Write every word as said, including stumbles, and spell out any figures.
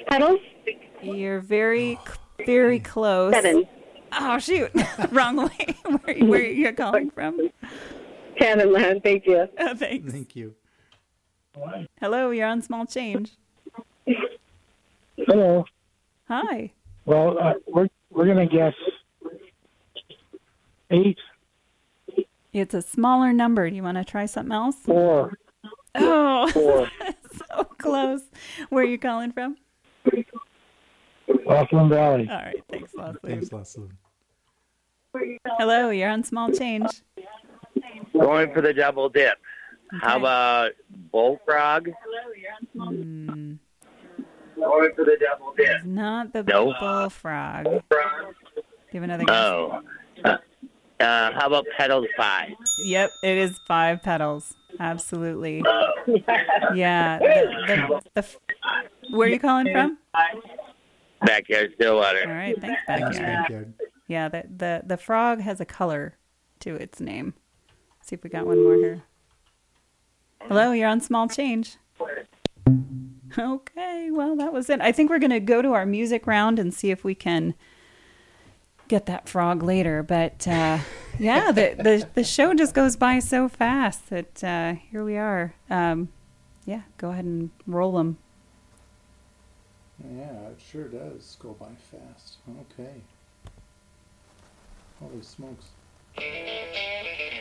petals? You're very, very close. Seven. Oh, shoot. Wrong way. Where, where are you calling from? Cannon, thank you. Oh, thanks. Thank you. Hello, you're on Small Change. Hello. Hi. Well, uh, we're we're gonna guess eight. It's a smaller number. Do you want to try something else? Four. Oh, Four. so close. Where are you calling from? Laughlin Valley. All right, thanks, Leslie. Thanks, Leslie. Hello, you're on Small Change. Going for the double dip. Okay. How about bullfrog? Hmm. Going for the double dip. It's not the Nope. bullfrog. Do you have another guess? Oh. Uh, uh, how about petals five? Yep, it is five petals. Absolutely. Yeah. The, the, the, where are you calling from? Backyard All Stillwater. right, thanks, Thanks, Backyard. Backyard. Yeah, the, the, the frog has a color to its name. See if we got one more here. Hello, you're on Small Change. Okay, well, that was it. I think we're going to go to our music round and see if we can get that frog later. But, uh, yeah, the, the, the show just goes by so fast that uh, here we are. Um, yeah, go ahead and roll them. Yeah, it sure does go by fast. Okay. Holy smokes.